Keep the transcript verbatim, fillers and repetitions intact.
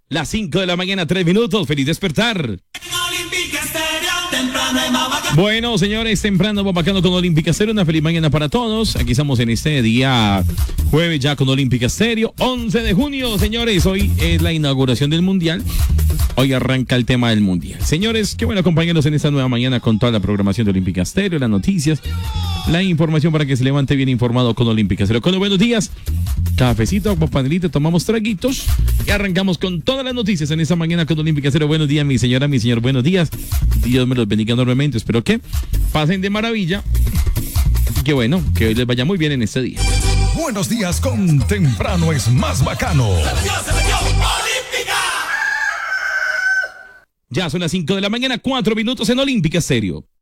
Las cinco de la mañana, tres minutos. Feliz despertar. Bueno, señores, temprano Bobacano con Olímpica Estéreo. Una feliz mañana para todos. Aquí estamos en este día jueves ya con Olímpica Estéreo. once de junio, señores. Hoy es la inauguración del Mundial. Hoy arranca el tema del Mundial. Señores, qué bueno acompañarnos en esta nueva mañana con toda la programación de Olímpica Estéreo, las noticias, la información para que se levante bien informado con Olímpica Estéreo. Con los buenos días, cafecito, agua panelita, tomamos traguitos y arrancamos con todas las noticias en esta mañana con Olímpica Estéreo. Buenos días, mi señora, mi señor, buenos días. Dios me los bendiga enormemente. Espero que pasen de maravilla y que bueno, que hoy les vaya muy bien en este día. Buenos días con Temprano es más bacano. Ya son las cinco de la mañana, cuatro minutos en Olímpica Estéreo.